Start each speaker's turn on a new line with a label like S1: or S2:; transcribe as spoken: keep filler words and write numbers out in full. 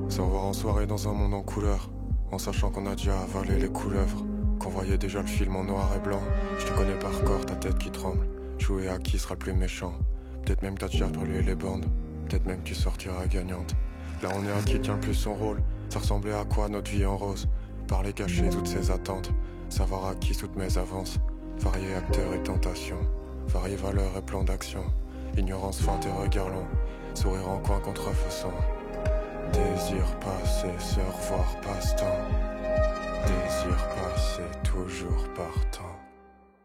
S1: Savoir en soirée dans un monde en couleur, en sachant qu'on a déjà avalé les couleuvres, qu'on voyait déjà le film en noir et blanc. Je te connais par corps, ta tête qui tremble. Jouer à qui sera le plus méchant. Peut-être même t'as déjà brûlé les bandes. Peut-être même tu sortiras gagnante. Là on est à qui tient le plus son rôle. Ça ressemblait à quoi notre vie en rose? Parler cacher toutes ses attentes. Savoir à qui toutes mes avances. Variés acteurs et tentations. Variés valeurs et plans d'action. Ignorance, feinte et regard long. Sourire en coin contrefaçon. Désir passé, se revoir passe-temps. Désir passé, toujours partant.